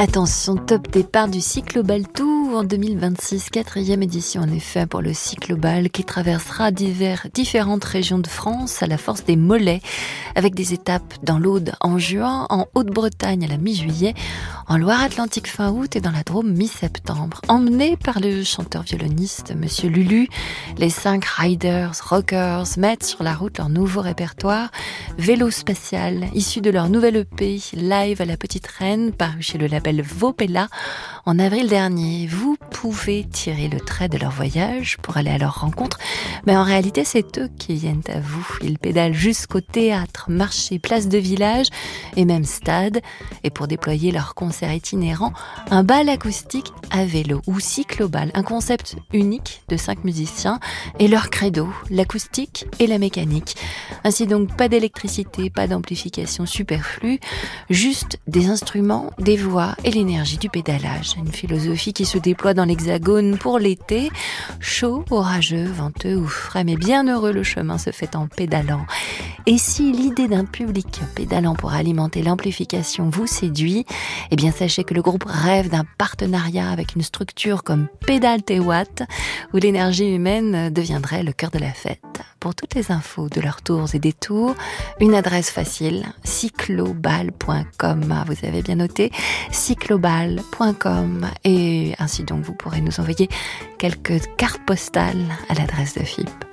Attention, top départ du Cyclobal Tour en 2026, 4e édition en effet pour le Cyclobal qui traversera différentes régions de France à la force des mollets, avec des étapes dans l'Aude en juin, en Haute-Bretagne à la mi-juillet, en Loire-Atlantique fin août et dans la Drôme mi-septembre. Emmenés par le chanteur-violoniste Monsieur Lulu, les 5 riders, rockers mettent sur la route leur nouveau répertoire Vélo Spatial, issu de leur nouvelle EP Live à la Petite Reine, paru chez le label Vopella en avril dernier. Vous pouvez tirer le trait de leur voyage pour aller à leur rencontre, mais en réalité c'est eux qui viennent à vous. Ils pédalent jusqu'au théâtre, marché, place de village et même stade, et pour déployer leur concert itinérant, un bal acoustique à vélo ou cyclobal, un concept unique de 5 musiciens et leur credo, l'acoustique et la mécanique. Ainsi donc pas d'électricité, pas d'amplification superflue, juste des instruments, des voix et l'énergie du pédalage. Une philosophie qui se déploie dans l'Hexagone pour l'été, chaud, orageux, venteux ou frais, mais bien heureux le chemin se fait en pédalant. Et si l'idée d'un public pédalant pour alimenter l'amplification vous séduit, eh bien sachez que le groupe rêve d'un partenariat avec une structure comme Pédale tes watts, où l'énergie humaine deviendrait le cœur de la fête. Pour toutes les infos de leurs tours et détours, une adresse facile, cyclobal.com. Vous avez bien noté, cyclobal.com. Et ainsi donc vous pourrez nous envoyer quelques cartes postales à l'adresse de FIP.